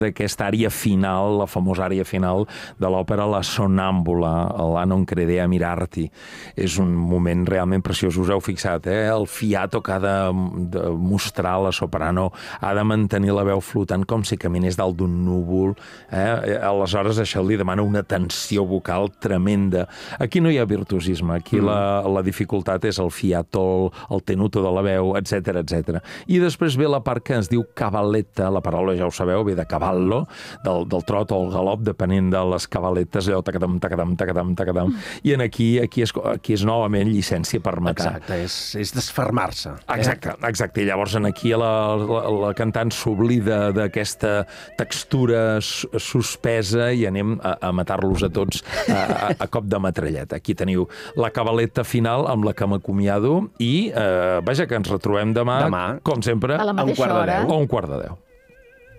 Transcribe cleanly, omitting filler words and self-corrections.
d'aquesta àrea final, la famosa àrea final de l'òpera La Sonnambula, la Non credea mirarti. És un moment realment preciós, us heu fixat, el fiato que ha de mostrar la soprano, ha de mantenir la veu flotant com si caminés dalt d'un núvol. Aleshores això li demana una tensió vocal tremenda. Aquí no hi ha virtuosisme, aquí la dificultat és el fiato, el tenuto de la veu, etc etc. I després ve la part que es diu cavalletta, la paraula ja ho sabeu, ve de cavallo, del trot o el galop, depenent de les cavalletes, allò tacadam, tacadam, tacadam, tacadam. I aquí és novament llicència per matar. Exacte, és desfermar-se. Exacte. I llavors aquí la cantant s'oblida d'aquesta textura suspesa i anem a matar-los a tots a cop de metralleta. Aquí teniu la cavalletta final amb la que m'acomiado i, vaja, que ens retrobem demà, com sempre, a la mateixa hora. a 1:15.